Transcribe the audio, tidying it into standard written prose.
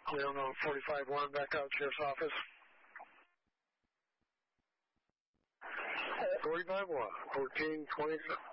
Leon on 45-1, back out Sheriff's Office. 45-1, 1420.